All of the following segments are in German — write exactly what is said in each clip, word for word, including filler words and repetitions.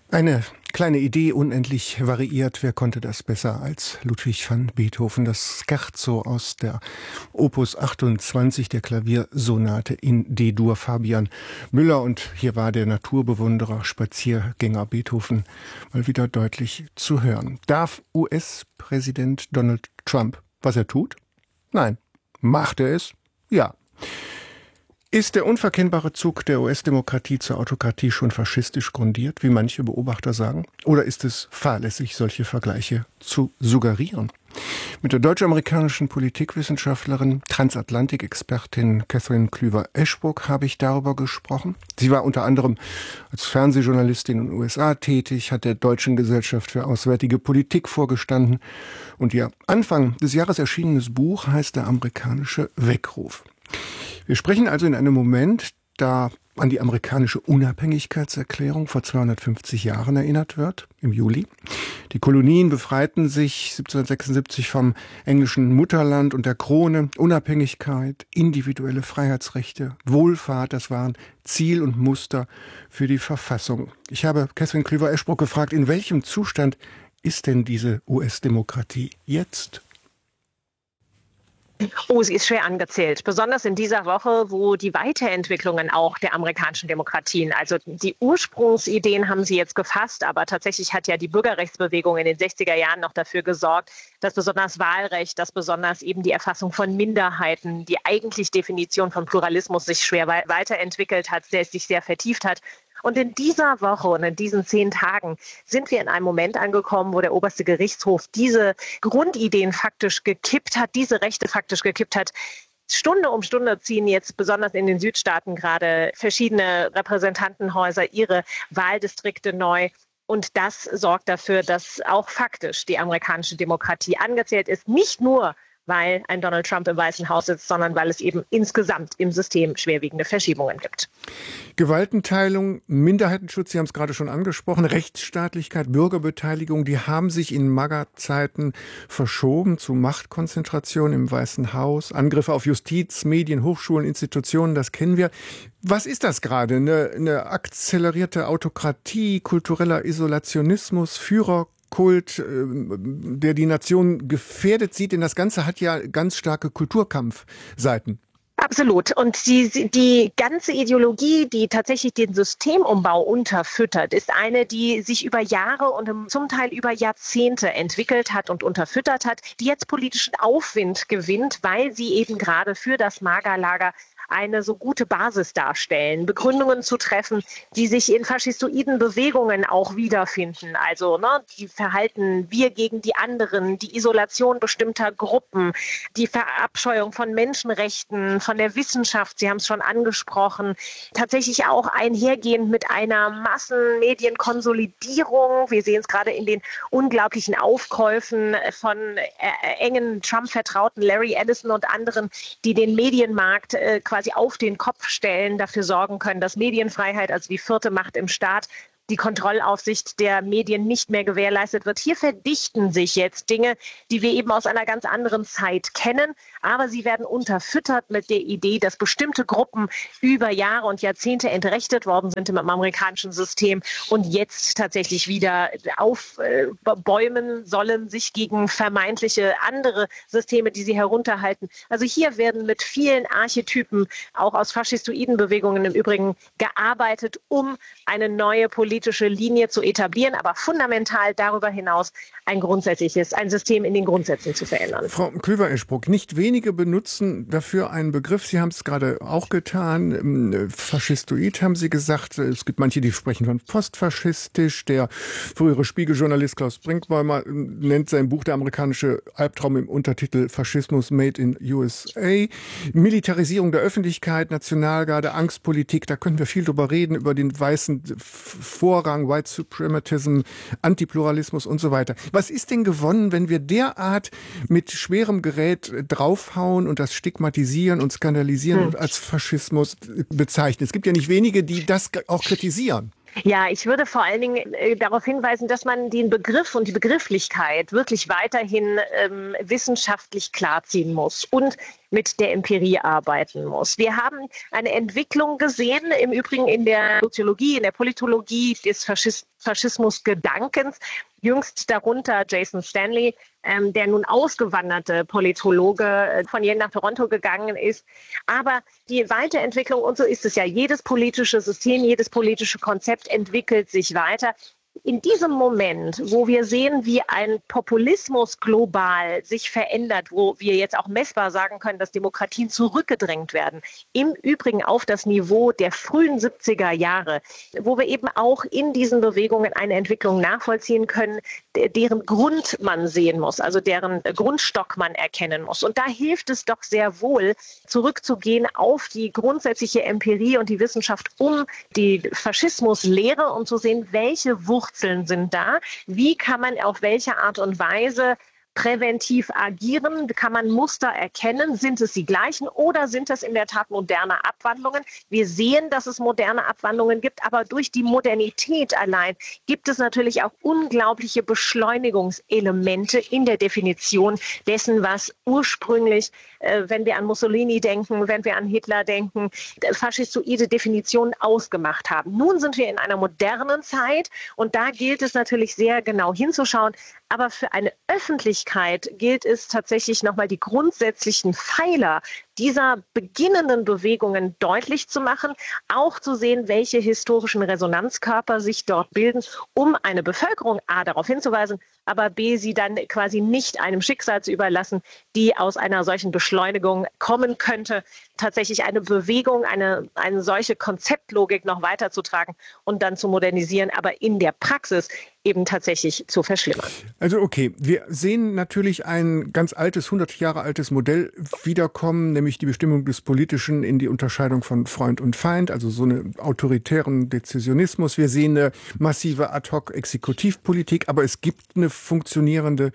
Eine kleine Idee, unendlich variiert. Wer konnte das besser als Ludwig van Beethoven? Das Scherzo aus der Opus achtundzwanzig, der Klaviersonate in D-Dur. Fabian Müller, und hier war der Naturbewunderer, Spaziergänger Beethoven mal wieder deutlich zu hören. Darf U S-Präsident Donald Trump, was er tut? Nein. Macht er es? Ja. Ist der unverkennbare Zug der U S-Demokratie zur Autokratie schon faschistisch grundiert, wie manche Beobachter sagen? Oder ist es fahrlässig, solche Vergleiche zu suggerieren? Mit der deutsch-amerikanischen Politikwissenschaftlerin, Transatlantik-Expertin Catherine Klüver-Eschbruck habe ich darüber gesprochen. Sie war unter anderem als Fernsehjournalistin in den U S A tätig, hat der Deutschen Gesellschaft für Auswärtige Politik vorgestanden und ihr Anfang des Jahres erschienenes Buch heißt Der amerikanische Weckruf. Wir sprechen also in einem Moment, da an die amerikanische Unabhängigkeitserklärung vor zweihundertfünfzig Jahren erinnert wird, im Juli. Die Kolonien befreiten sich siebzehnhundertsechsundsiebzig vom englischen Mutterland und der Krone. Unabhängigkeit, individuelle Freiheitsrechte, Wohlfahrt, das waren Ziel und Muster für die Verfassung. Ich habe Catherine Klüver-Eschbruck gefragt, in welchem Zustand ist denn diese U S-Demokratie jetzt? Oh, sie ist schwer angezählt. Besonders in dieser Woche, wo die Weiterentwicklungen auch der amerikanischen Demokratien, also die Ursprungsideen haben sie jetzt gefasst, aber tatsächlich hat ja die Bürgerrechtsbewegung in den sechziger Jahren noch dafür gesorgt, dass besonders Wahlrecht, dass besonders eben die Erfassung von Minderheiten, die eigentlich Definition von Pluralismus sich schwer weiterentwickelt hat, der sich sehr vertieft hat. Und in dieser Woche und in diesen zehn Tagen sind wir in einem Moment angekommen, wo der oberste Gerichtshof diese Grundideen faktisch gekippt hat, diese Rechte faktisch gekippt hat. Stunde um Stunde ziehen jetzt besonders in den Südstaaten gerade verschiedene Repräsentantenhäuser ihre Wahldistrikte neu. Und das sorgt dafür, dass auch faktisch die amerikanische Demokratie angezählt ist. Nicht nur, weil ein Donald Trump im Weißen Haus sitzt, sondern weil es eben insgesamt im System schwerwiegende Verschiebungen gibt. Gewaltenteilung, Minderheitenschutz, Sie haben es gerade schon angesprochen, Rechtsstaatlichkeit, Bürgerbeteiligung, die haben sich in MAGA-Zeiten verschoben zu Machtkonzentration im Weißen Haus, Angriffe auf Justiz, Medien, Hochschulen, Institutionen, das kennen wir. Was ist das gerade? Eine, eine akzelerierte Autokratie, kultureller Isolationismus, Führer Kult, der die Nation gefährdet sieht, denn das Ganze hat ja ganz starke Kulturkampfseiten. Absolut. Und die, die ganze Ideologie, die tatsächlich den Systemumbau unterfüttert, ist eine, die sich über Jahre und zum Teil über Jahrzehnte entwickelt hat und unterfüttert hat, die jetzt politischen Aufwind gewinnt, weil sie eben gerade für das MAGA-Lager eine so gute Basis darstellen, Begründungen zu treffen, die sich in faschistoiden Bewegungen auch wiederfinden. Also ne, die Verhalten wir gegen die anderen, die Isolation bestimmter Gruppen, die Verabscheuung von Menschenrechten, von der Wissenschaft, Sie haben es schon angesprochen, tatsächlich auch einhergehend mit einer Massenmedienkonsolidierung. Wir sehen es gerade in den unglaublichen Aufkäufen von äh, engen Trump-Vertrauten Larry Ellison und anderen, die den Medienmarkt äh, quasi quasi auf den Kopf stellen, dafür sorgen können, dass Medienfreiheit, also die vierte Macht im Staat, die Kontrollaufsicht der Medien nicht mehr gewährleistet wird. Hier verdichten sich jetzt Dinge, die wir eben aus einer ganz anderen Zeit kennen, aber sie werden unterfüttert mit der Idee, dass bestimmte Gruppen über Jahre und Jahrzehnte entrechtet worden sind im amerikanischen System und jetzt tatsächlich wieder aufbäumen sollen, sich gegen vermeintliche andere Systeme, die sie herunterhalten. Also hier werden mit vielen Archetypen, auch aus faschistoiden Bewegungen im Übrigen, gearbeitet, um eine neue politische politische Linie zu etablieren, aber fundamental darüber hinaus ein grundsätzliches, ein System in den Grundsätzen zu verändern. Frau Klüver-Eschbruck, nicht wenige benutzen dafür einen Begriff, Sie haben es gerade auch getan, faschistoid haben Sie gesagt, es gibt manche, die sprechen von postfaschistisch, der frühere Spiegeljournalist Klaus Brinkbäumer nennt sein Buch Der amerikanische Albtraum im Untertitel Faschismus Made in U S A, Militarisierung der Öffentlichkeit, Nationalgarde, Angstpolitik, da können wir viel drüber reden, über den weißen Vorrang, White Suprematism, Antipluralismus und so weiter. Was ist denn gewonnen, wenn wir derart mit schwerem Gerät draufhauen und das stigmatisieren und skandalisieren hm. und als Faschismus bezeichnen? Es gibt ja nicht wenige, die das auch kritisieren. Ja, ich würde vor allen Dingen äh, darauf hinweisen, dass man den Begriff und die Begrifflichkeit wirklich weiterhin ähm, wissenschaftlich klarziehen muss und mit der Empirie arbeiten muss. Wir haben eine Entwicklung gesehen, im Übrigen in der Soziologie, in der Politologie des Faschis- Faschismusgedankens, jüngst darunter Jason Stanley, ähm, der nun ausgewanderte Politologe äh, von Yale nach Toronto gegangen ist. Aber die Weiterentwicklung, und so ist es ja, jedes politische System, jedes politische Konzept entwickelt sich weiter. In diesem Moment, wo wir sehen, wie ein Populismus global sich verändert, wo wir jetzt auch messbar sagen können, dass Demokratien zurückgedrängt werden, im Übrigen auf das Niveau der frühen siebziger Jahre, wo wir eben auch in diesen Bewegungen eine Entwicklung nachvollziehen können, deren Grund man sehen muss, also deren Grundstock man erkennen muss. Und da hilft es doch sehr wohl, zurückzugehen auf die grundsätzliche Empirie und die Wissenschaft um die Faschismuslehre und zu sehen, welche Wurzeln sind da, wie kann man auf welche Art und Weise präventiv agieren? Kann man Muster erkennen? Sind es die gleichen oder sind es in der Tat moderne Abwandlungen? Wir sehen, dass es moderne Abwandlungen gibt, aber durch die Modernität allein gibt es natürlich auch unglaubliche Beschleunigungselemente in der Definition dessen, was ursprünglich, äh, wenn wir an Mussolini denken, wenn wir an Hitler denken, faschistoide Definitionen ausgemacht haben. Nun sind wir in einer modernen Zeit und da gilt es natürlich sehr genau hinzuschauen, aber für eine Öffentlichkeit gilt es tatsächlich nochmal die grundsätzlichen Pfeiler dieser beginnenden Bewegungen deutlich zu machen, auch zu sehen, welche historischen Resonanzkörper sich dort bilden, um eine Bevölkerung A darauf hinzuweisen, aber B sie dann quasi nicht einem Schicksal zu überlassen, die aus einer solchen Beschleunigung kommen könnte, tatsächlich eine Bewegung, eine, eine solche Konzeptlogik noch weiterzutragen und dann zu modernisieren, aber in der Praxis eben tatsächlich zu verschlimmern. Also okay, wir sehen natürlich ein ganz altes, hundert Jahre altes Modell wiederkommen, nämlich die Bestimmung des Politischen in die Unterscheidung von Freund und Feind, also so einen autoritären Dezisionismus. Wir sehen eine massive Ad-hoc-Exekutivpolitik, aber es gibt eine funktionierende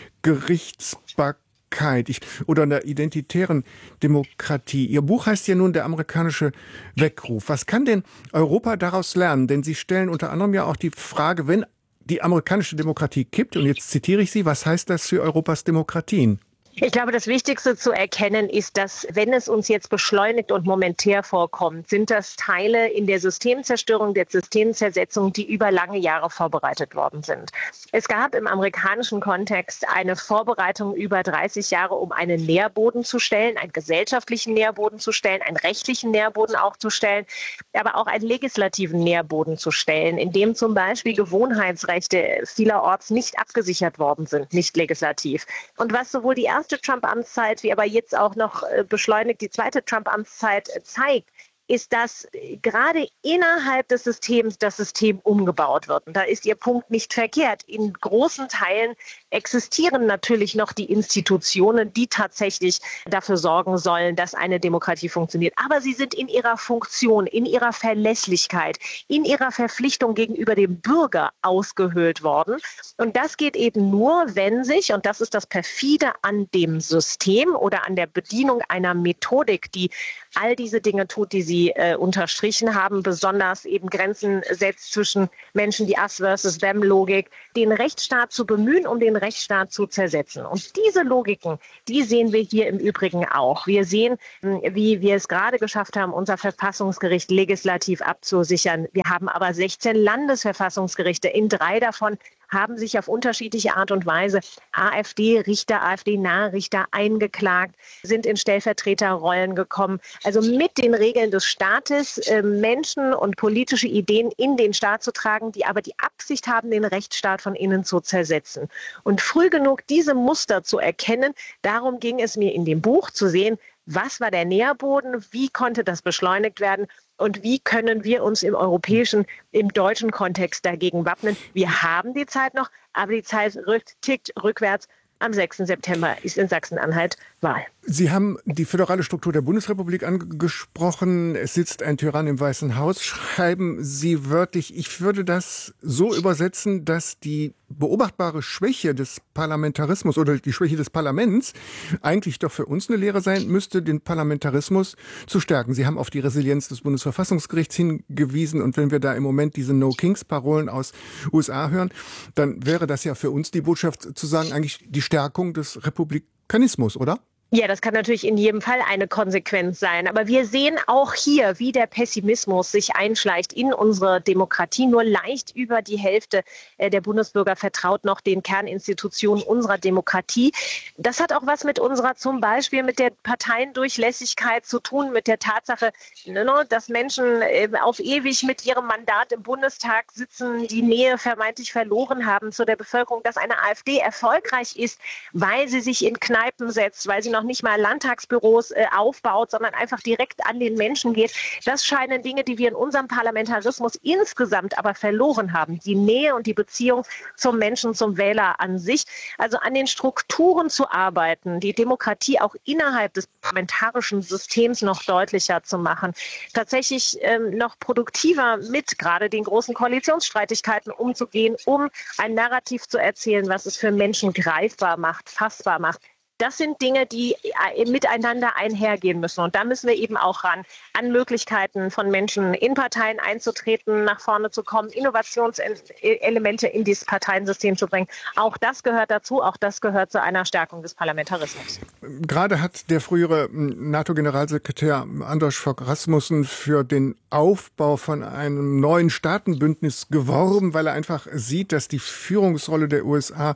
Gerichtsbarkeit Ich, oder einer identitären Demokratie. Ihr Buch heißt ja nun Der amerikanische Weckruf. Was kann denn Europa daraus lernen? Denn Sie stellen unter anderem ja auch die Frage, wenn die amerikanische Demokratie kippt, und jetzt zitiere ich Sie, was heißt das für Europas Demokratien? Ich glaube, das Wichtigste zu erkennen ist, dass, wenn es uns jetzt beschleunigt und momentär vorkommt, sind das Teile in der Systemzerstörung, der Systemzersetzung, die über lange Jahre vorbereitet worden sind. Es gab im amerikanischen Kontext eine Vorbereitung über dreißig Jahre, um einen Nährboden zu stellen, einen gesellschaftlichen Nährboden zu stellen, einen rechtlichen Nährboden auch zu stellen, aber auch einen legislativen Nährboden zu stellen, in dem zum Beispiel Gewohnheitsrechte vielerorts nicht abgesichert worden sind, nicht legislativ. Und was sowohl die erste Trump-Amtszeit, wie aber jetzt auch noch beschleunigt die zweite Trump-Amtszeit zeigt, ist, dass gerade innerhalb des Systems das System umgebaut wird. Und da ist Ihr Punkt nicht verkehrt. In großen Teilen existieren natürlich noch die Institutionen, die tatsächlich dafür sorgen sollen, dass eine Demokratie funktioniert. Aber sie sind in ihrer Funktion, in ihrer Verlässlichkeit, in ihrer Verpflichtung gegenüber dem Bürger ausgehöhlt worden. Und das geht eben nur, wenn sich, und das ist das Perfide an dem System oder an der Bedienung einer Methodik, die all diese Dinge tut, die Sie äh, unterstrichen haben, besonders eben Grenzen setzt zwischen Menschen, die Us versus Them Logik, den Rechtsstaat zu bemühen, um den Rechtsstaat zu zersetzen. Und diese Logiken, die sehen wir hier im Übrigen auch. Wir sehen, wie wir es gerade geschafft haben, unser Verfassungsgericht legislativ abzusichern. Wir haben aber sechzehn Landesverfassungsgerichte. In drei davon haben sich auf unterschiedliche Art und Weise AfD-Richter, AfD-nahe Richter eingeklagt, sind in Stellvertreterrollen gekommen. Also mit den Regeln des Staates äh, Menschen und politische Ideen in den Staat zu tragen, die aber die Absicht haben, den Rechtsstaat von innen zu zersetzen. Und früh genug diese Muster zu erkennen, darum ging es mir in dem Buch zu sehen, was war der Nährboden, wie konnte das beschleunigt werden und wie können wir uns im europäischen, im deutschen Kontext dagegen wappnen. Wir haben die Zeit noch, aber die Zeit rückt, tickt rückwärts. Am sechsten September ist in Sachsen-Anhalt Wahl. Sie haben die föderale Struktur der Bundesrepublik angesprochen. Es sitzt ein Tyrann im Weißen Haus. Schreiben Sie wörtlich, ich würde das so übersetzen, dass die beobachtbare Schwäche des Parlamentarismus oder die Schwäche des Parlaments eigentlich doch für uns eine Lehre sein müsste, den Parlamentarismus zu stärken. Sie haben auf die Resilienz des Bundesverfassungsgerichts hingewiesen. Und wenn wir da im Moment diese No-Kings-Parolen aus U S A hören, dann wäre das ja für uns die Botschaft zu sagen, eigentlich die Stärkung des Republikanismus, oder? Ja, das kann natürlich in jedem Fall eine Konsequenz sein. Aber wir sehen auch hier, wie der Pessimismus sich einschleicht in unsere Demokratie. Nur leicht über die Hälfte der Bundesbürger vertraut noch den Kerninstitutionen unserer Demokratie. Das hat auch was mit unserer, zum Beispiel mit der Parteiendurchlässigkeit zu tun, mit der Tatsache, dass Menschen auf ewig mit ihrem Mandat im Bundestag sitzen, die Nähe vermeintlich verloren haben zu der Bevölkerung, dass eine AfD erfolgreich ist, weil sie sich in Kneipen setzt, weil sie noch nicht mal Landtagsbüros äh, aufbaut, sondern einfach direkt an den Menschen geht. Das scheinen Dinge, die wir in unserem Parlamentarismus insgesamt aber verloren haben. Die Nähe und die Beziehung zum Menschen, zum Wähler an sich. Also an den Strukturen zu arbeiten, die Demokratie auch innerhalb des parlamentarischen Systems noch deutlicher zu machen. Tatsächlich ähm, noch produktiver mit gerade den großen Koalitionsstreitigkeiten umzugehen, um ein Narrativ zu erzählen, was es für Menschen greifbar macht, fassbar macht. Das sind Dinge, die miteinander einhergehen müssen. Und da müssen wir eben auch ran, an Möglichkeiten von Menschen in Parteien einzutreten, nach vorne zu kommen, Innovationselemente in dieses Parteiensystem zu bringen. Auch das gehört dazu, auch das gehört zu einer Stärkung des Parlamentarismus. Gerade hat der frühere NATO-Generalsekretär Anders Fogh Rasmussen für den Aufbau von einem neuen Staatenbündnis geworben, weil er einfach sieht, dass die Führungsrolle der U S A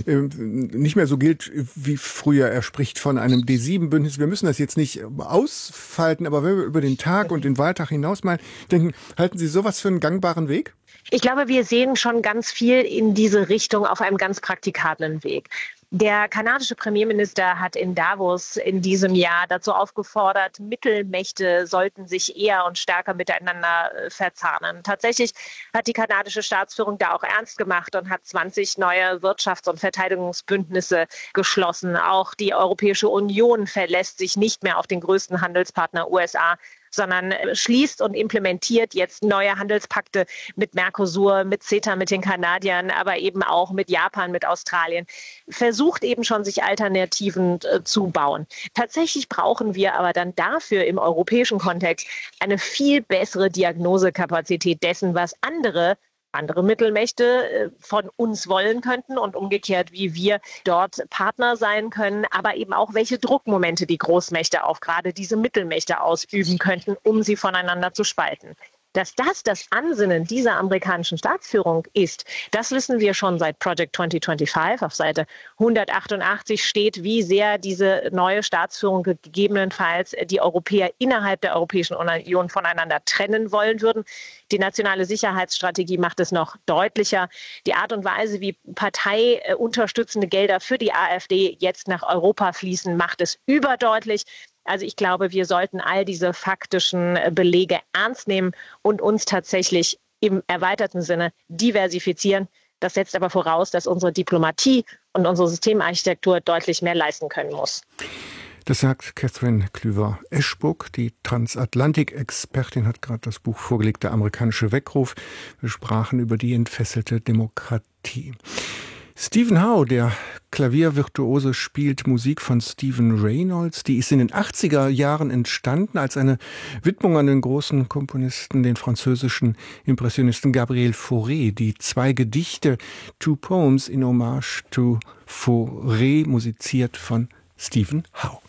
nicht mehr so gilt wie früher. Er spricht von einem D sieben Bündnis. Wir müssen das jetzt nicht ausfalten, aber wenn wir über den Tag und den Wahltag hinaus mal denken, halten Sie sowas für einen gangbaren Weg? Ich glaube, wir sehen schon ganz viel in diese Richtung auf einem ganz praktikablen Weg. Der kanadische Premierminister hat in Davos in diesem Jahr dazu aufgefordert, Mittelmächte sollten sich eher und stärker miteinander verzahnen. Tatsächlich hat die kanadische Staatsführung da auch ernst gemacht und hat zwanzig neue Wirtschafts- und Verteidigungsbündnisse geschlossen. Auch die Europäische Union verlässt sich nicht mehr auf den größten Handelspartner U S A, sondern schließt und implementiert jetzt neue Handelspakte mit Mercosur, mit CETA, mit den Kanadiern, aber eben auch mit Japan, mit Australien. Versucht eben schon, sich Alternativen äh, zu bauen. Tatsächlich brauchen wir aber dann dafür im europäischen Kontext eine viel bessere Diagnosekapazität dessen, was andere andere Mittelmächte von uns wollen könnten und umgekehrt, wie wir dort Partner sein können, aber eben auch, welche Druckmomente die Großmächte auf gerade diese Mittelmächte ausüben könnten, um sie voneinander zu spalten. Dass das das Ansinnen dieser amerikanischen Staatsführung ist, das wissen wir schon seit Project zwanzig fünfundzwanzig. Auf Seite hundertachtundachtzig steht, wie sehr diese neue Staatsführung gegebenenfalls die Europäer innerhalb der Europäischen Union voneinander trennen wollen würden. Die nationale Sicherheitsstrategie macht es noch deutlicher. Die Art und Weise, wie parteiunterstützende Gelder für die AfD jetzt nach Europa fließen, macht es überdeutlich. Also ich glaube, wir sollten all diese faktischen Belege ernst nehmen und uns tatsächlich im erweiterten Sinne diversifizieren. Das setzt aber voraus, dass unsere Diplomatie und unsere Systemarchitektur deutlich mehr leisten können muss. Das sagt Catherine Klüver-Eschbruck, die Transatlantik-Expertin, hat gerade das Buch vorgelegt, Der amerikanische Weckruf. Wir sprachen über die entfesselte Demokratie. Stephen Howe, der Klaviervirtuose, spielt Musik von Stephen Reynolds. Die ist in den achtziger Jahren entstanden als eine Widmung an den großen Komponisten, den französischen Impressionisten Gabriel Fauré. Die zwei Gedichte Two Poems in Hommage to Fauré, musiziert von Stephen Howe.